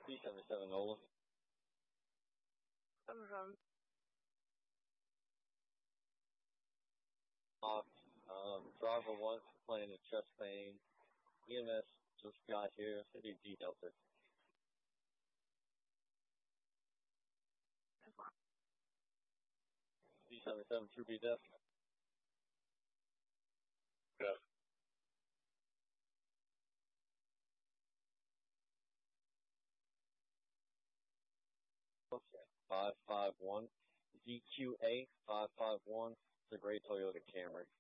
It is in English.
B77 Nola. Driver 1 playing a chest pain. EMS just got here. City D Delta. B77 True B Death. Yeah. Okay. 551 DQA 551. It's a gray Toyota Camry.